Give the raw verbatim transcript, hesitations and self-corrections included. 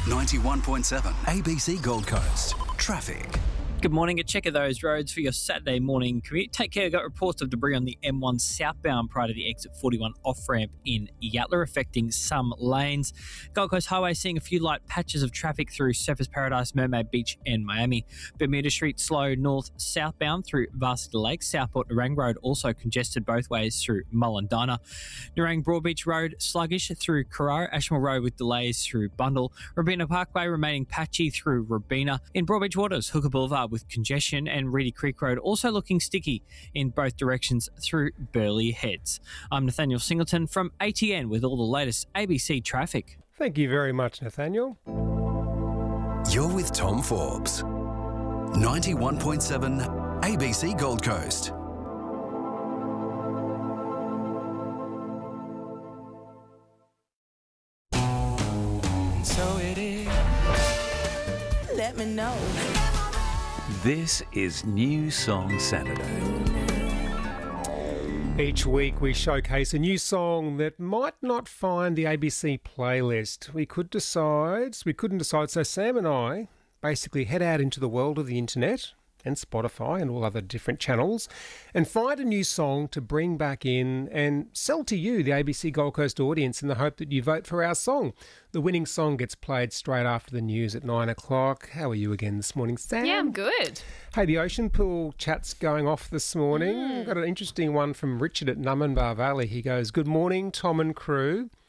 ninety-one point seven A B C Gold Coast. Traffic. Good morning. A check of those roads for your Saturday morning commute. Take care. Got reports of debris on the M one southbound prior to the exit forty-one off-ramp in Yatala, affecting some lanes. Gold Coast Highway seeing a few light patches of traffic through Surfers Paradise, Mermaid Beach and Miami. Bermuda Street slow north southbound through Varsity Lake. Southport Nerang Road also congested both ways through Mullendina. Nerang Broadbeach Road sluggish through Carrara. Ashmore Road with delays through Bundle. Robina Parkway remaining patchy through Robina. In Broadbeach Waters, Hooker Boulevard with congestion, and Reedy Creek Road also looking sticky in both directions through Burleigh Heads. I'm Nathaniel Singleton from A T N with all the latest A B C traffic. Thank you very much, Nathaniel. You're with Tom Forbes. ninety-one point seven A B C Gold Coast. So it is. Let me know. This is New Song Saturday. Each week we showcase a new song that might not find the A B C playlist. We could decide, we couldn't decide, so Sam and I basically head out into the world of the internet and Spotify and all other different channels and find a new song to bring back in and sell to you, the A B C Gold Coast audience, in the hope that you vote for our song. The winning song gets played straight after the news at nine o'clock. How are you again this morning, Sam? Yeah, I'm good. Hey, the Ocean Pool chat's going off this morning. Mm. Got an interesting one from Richard at Numinbah Valley. He goes, "Good morning, Tom and crew.